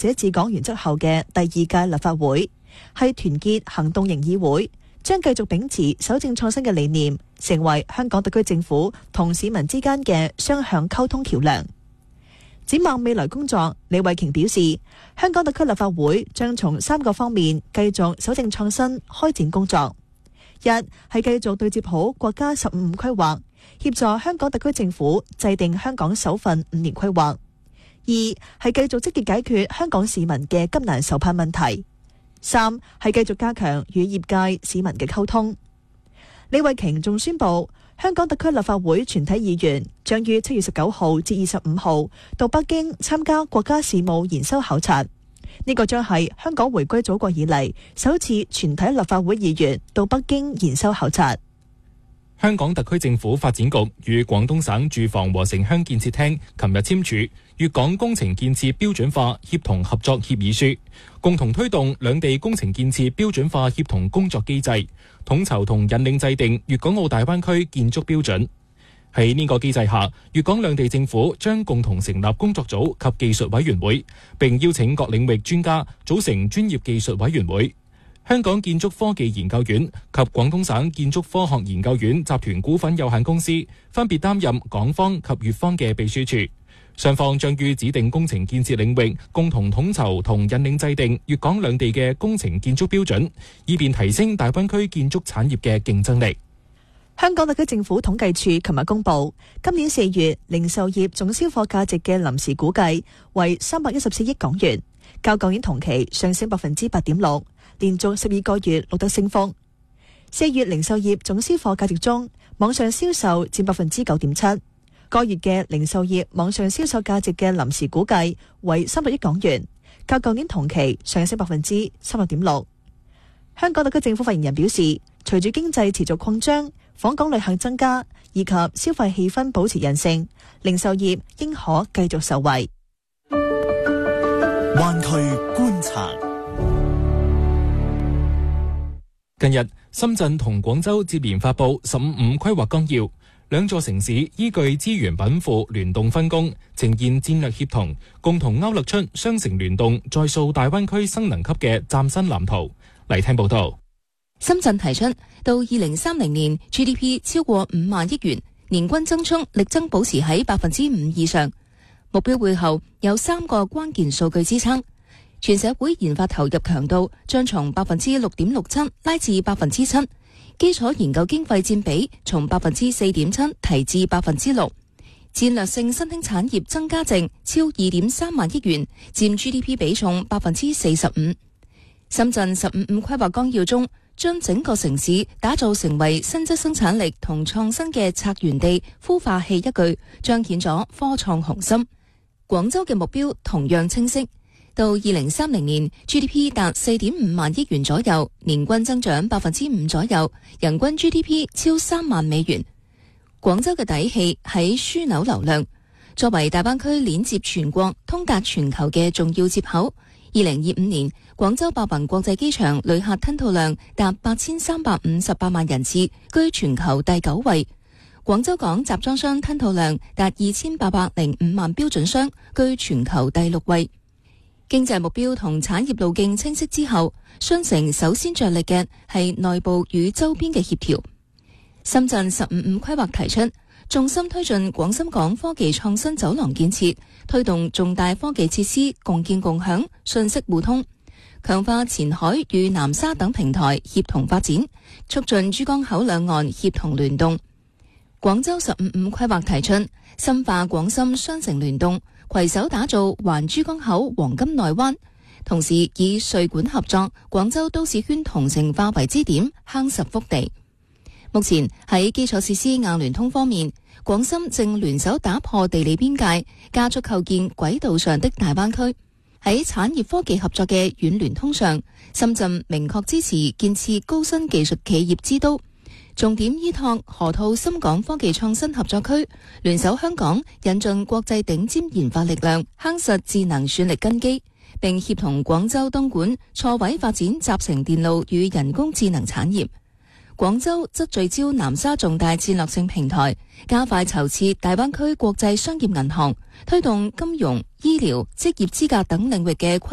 者治港原則後嘅第2屆立法會，係團結行動型議會，將繼續秉持守正創新嘅理念，成為香港特區政府同市民之間嘅雙向溝通橋梁。展望未來工作，李慧瓊表示，香港特區立法會將從3個方面繼續守正創新開展工作。一係繼續對接好國家15五規劃，協助香港特區政府制定香港首份5年規劃。二係繼續積極解決香港市民嘅急難愁盼問題。三係繼續加強與業界市民嘅溝通。李慧瓊仲宣布，香港特區立法會全體議員將於7月19號至25號到北京參加國家事務研修考察。呢個將係香港回歸祖國以嚟首次全體立法會議員到北京研修考察。 香港特區政府發展局與廣東省住房和城鄉建設廳琴日簽署粵港工程建設標準化協同合作協議書，共同推動兩地工程建設標準化協同工作機制，統籌同引領制定粵港澳大灣區建築標準。喺呢個機制下，粵港兩地政府將共同成立工作組及技術委員會，並邀請各領域專家組成專業技術委員會。香港建築科技研究院及廣東省建築科學研究院集團股份有限公司分別擔任港方及粵方嘅秘書處，雙方將於指定工程建設領域共同統籌同引領制定粵港兩地嘅工程建築標準，以便提升大灣區建築產業嘅競爭力。 香港特區政府統計處琴日公布，今年4月零售業總銷貨價值嘅臨時估計為314億港元，較舊年同期上升8.6%，連續12個月錄得升幅。4月零售業總銷貨價值中，網上銷售佔9.7%。個月嘅零售業網上銷售價值嘅臨時估計為300億港元，較舊年同期上升36.6%。香港特區政府發言人表示，隨住經濟持續擴張，訪港旅客增加，以及消費氣氛保持韌性，零售業應可繼續受惠。 灣區觀察。 近日，深圳同廣州接連發布15五規劃綱要，兩座城市依據資源稟賦聯動分工，呈現戰略協同，共同勾勒出雙城聯動再塑大灣區新能級嘅嶄新藍圖。嚟聽報道。 深圳提出到2030年 GDP 超過5萬億元，年均增速力爭保持喺5%以上。目標背後有3個關鍵數據支撐。全社會研發投入強度將從 6.67% 拉至 7%， 基礎研究經費佔比從 4.7% 提至 6%， 戰略性新興產業增加值超 2.3 萬億元，佔 GDP 比重 45%。深圳15五規劃綱要中，將整個城市打造成為新質生產力同創新嘅策源地、孵化器一句，彰顯咗科創雄心。廣州嘅目標同樣清晰，到2030年 GDP 達 4.5 萬億元左右，年均增長 5% 左右，人均 GDP 超3萬美元。廣州嘅底氣喺樞紐流量，作為大灣區鏈接全國、通達全球嘅重要接口。2025年，廣州白雲國際機場旅客吞吐量達8358萬人次，居全球第9位。廣州港集裝箱吞吐量達2805萬標準箱，居全球第6位。經濟目標同產業路徑清晰之後，雙城首先着力嘅係內部與周邊嘅協調。深圳15五規劃提出，重心推進廣深港科技創新走廊建設，推動重大科技設施共建共享、信息互通，強化前海與南沙等平台協同發展，促進珠江口兩岸協同聯動。廣州15五規劃提出，深化廣深雙城聯動，攜手打造環珠江口黃金內灣，同時以穗莞合作廣州都市圈同城化為支點，夯實腹地。目前喺基礎設施硬聯通方面，廣深正聯手打破地理邊界，加速構建軌道上的大灣區。喺產業科技合作嘅軟聯通上，深圳明確支持建設高新技術企業之都，重點依託河套深港科技創新合作區，聯手香港引進國際頂尖研發力量，夯實智能算力根基，並協同廣州東莞錯位發展集成電路與人工智能產業。廣州則聚焦南沙重大戰略性平台，加快籌設大灣區國際商業銀行，推動金融、醫療、職業資格等領域嘅